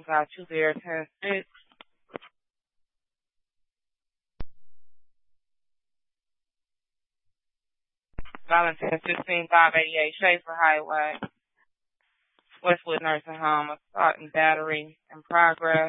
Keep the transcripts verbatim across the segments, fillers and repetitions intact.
got you there, ten six. Valentine fifteen five eighty-eight Schaefer Highway. Westwood Nursing Home, assault and battery in progress.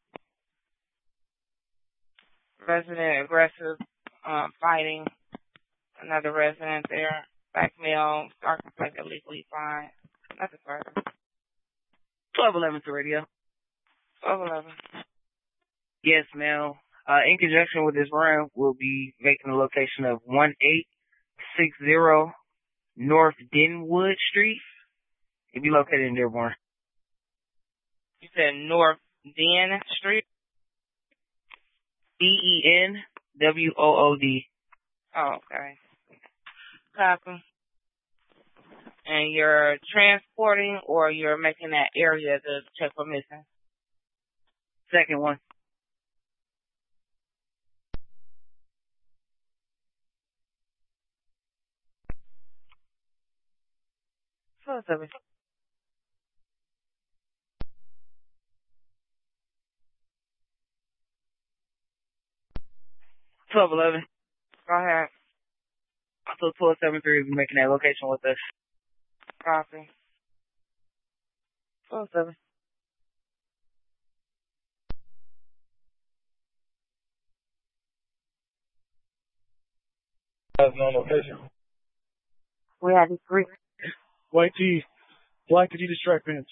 Resident aggressive um, fighting another resident there. Blackmail, star complaint illegally fine. Nothing further. twelve eleven to radio. twelve eleven. Yes, ma'am. Uh, in conjunction with this run, we'll be making the location of one eight six zero North Denwood Street. It'll be located in Dearborn. You said North Den Street? D E N W O O D. Oh, okay. Copy. And you're transporting or you're making that area to check for missing? Second one. twelve seven. twelve eleven. Go ahead. So twelve seven three will be making that location with us. Copy. twelve seven. That's no location. We had three. White tee, black Adidas stripe pants.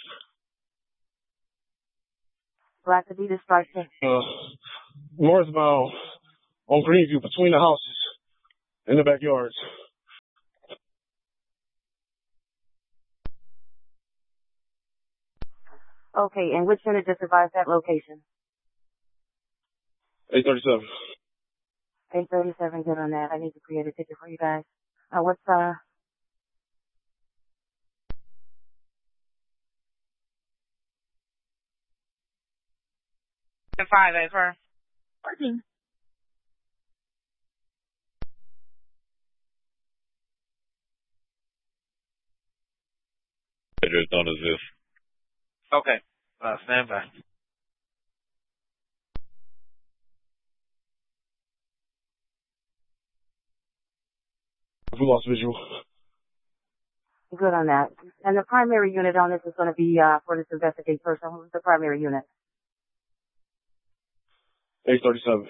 Black Adidas stripe pants. Uh, northbound on Greenview between the houses in the backyards. Okay, and which unit just advised that location? eight thirty-seven. eight thirty-seven, good on that. I need to create a ticket for you guys. Uh, what's, uh, five eight for Parking. It's known as this. Okay. Uh, stand by. We lost visual. Good on that. And the primary unit on this is going to be, uh, for this investigate person. Who's the primary unit? eight thirty-seven.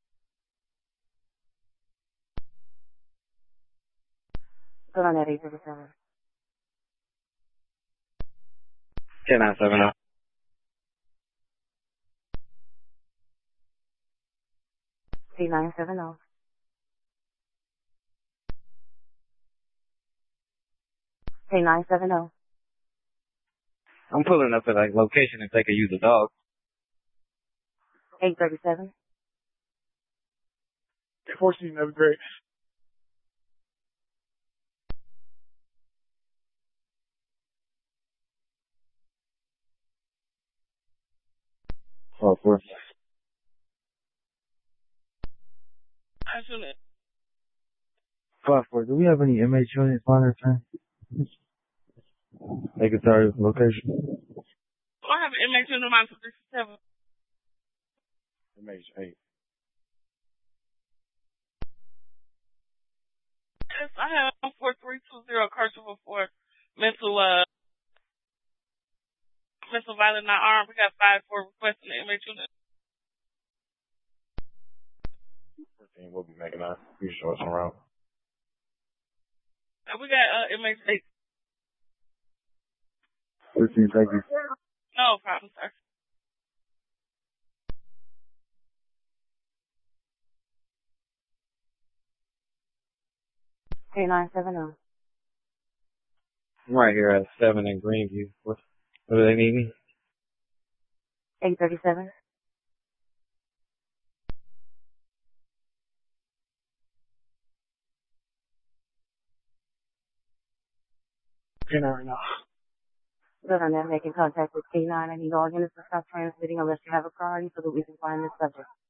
Good on that, eight thirty-seven. ten nine seven zero. eight nine seven zero. eight nine seven zero. I'm pulling up at like location if they could use a dog. eight thirty-seven. fourteen, that'd be great. Oh, four. Absolutely. Five four. Do we have any M H units on our turn? They could tell you location. I have an M H unit on sixty-seven. M H eight. Yes, I have four three two zero Cursor for mental, uh, mental violence not armed. We got five four requesting the M H unit. fourteen, we'll be making that. You show us around. Uh, we got, uh, M H eight. thirteen, thank you. No problem, sir. eight nine seven zero. I'm right here at seven in Greenview. What, what do they need me? eight thirty-seven. K nine right now. Good on that, making contact with K nine. I need all units to stop transmitting unless you have a priority so that we can find this subject.